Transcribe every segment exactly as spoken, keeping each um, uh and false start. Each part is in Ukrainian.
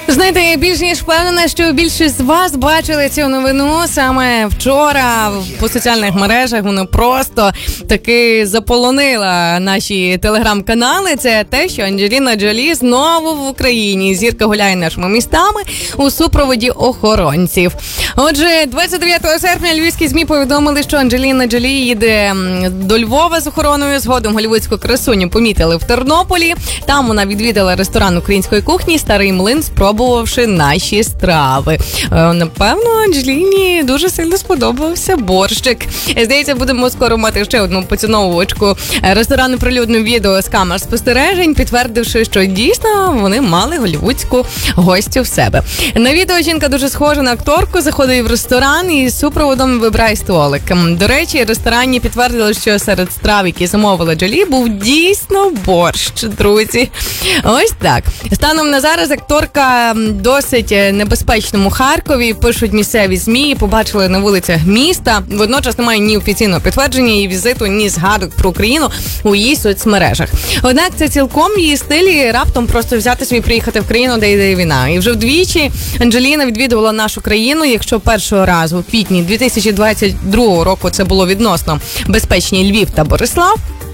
Знаєте, я більш ніж впевнена, що більшість з вас бачили цю новину саме вчора по соціальних мережах. Воно просто таки заполонила наші телеграм-канали. Це те, що Анджеліна Джолі знову в Україні. Зірка гуляє нашими містами у супроводі охоронців. Отже, двадцять дев'ятого серпня львівські ЗМІ повідомили, що Анджеліна Джолі їде до Львова з охороною. Згодом голлівудську красуню помітили в Тернополі. Там вона відвідала ресторан української кухні «Старий млин», спробувавши наші страви. Напевно, Анджеліні дуже сильно сподобався борщик. Здається, будемо скоро мати ще одну поціновувачку. Ресторан оприлюднив відео з камер спостережень, підтвердивши, що дійсно вони мали голлівудську гостю в себе. На відео жінка дуже схожа на акторку, заходить в ресторан і з супроводом вибирає столик. До речі, ресторані підтвердили, що серед страв, які замовила Джолі, був дійсно борщ, друзі. Ось так. Станом на зараз акторка досить небезпечному Харкові, пишуть місцеві ЗМІ, побачили на вулицях міста. Водночас немає ні офіційного підтвердження її візиту, ні згадок про Україну у її соцмережах. Однак це цілком її стилі раптом просто взяти собі приїхати в країну, де йде війна. І вже вдвічі Анджеліна відвідувала нашу країну, якщо першого разу в квітні дві тисячі двадцять другого року це було відносно безпечні Львів та Борислав,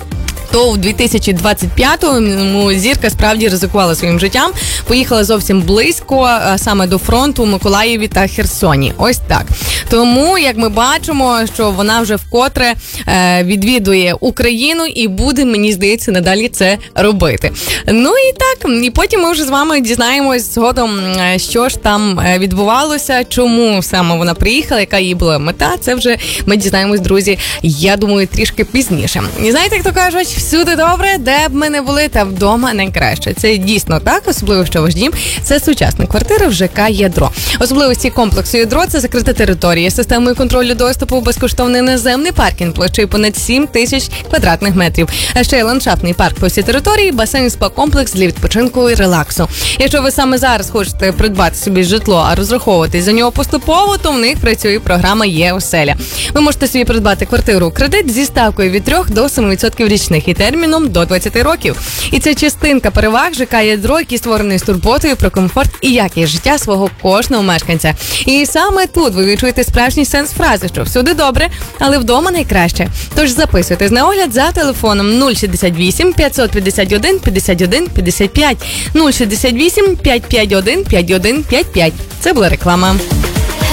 то в дві тисячі двадцять п'ятому зірка справді ризикувала своїм життям, поїхала зовсім близько, саме до фронту у Миколаєві та Херсоні. Ось так. Тому, як ми бачимо, що вона вже вкотре е, відвідує Україну і буде, мені здається, надалі це робити. Ну і так, і потім ми вже з вами дізнаємось згодом, що ж там відбувалося, чому саме вона приїхала, яка її була мета. Це вже ми дізнаємось, друзі, я думаю, трішки пізніше. І знаєте, як то кажуть, всюди добре, де б ми не були, та вдома найкраще. Це дійсно так, особливо, що ваш дім – це сучасна квартира в ЖК «Ядро». Особливості комплексу «Ядро» – це закрита територія, системою контролю доступу, безкоштовний наземний паркінг площею понад сім тисяч квадратних метрів. А ще й ландшафтний парк по всій території, басейн, спа-комплекс для відпочинку і релаксу. Якщо ви саме зараз хочете придбати собі житло, а розраховуватись за нього поступово, то в них працює програма «Є-оселя». Ви можете собі придбати квартиру у кредит зі ставкою від три до семи відсотків річних і терміном до двадцяти років. І це частинка переваг ЖК «Ядро», який створений з турботою про комфорт і якість життя свого кожного мешканця. І саме тут ви відчуєте справжній сенс фрази, що всюди добре, але вдома найкраще. Тож записуйтесь на огляд за телефоном нуль шістдесят вісім п'ятсот п'ятдесят один п'ятдесят один п'ятдесят п'ять нуль шістдесят вісім п'ятсот п'ятдесят один п'ятдесят один п'ятдесят п'ять. Це була реклама.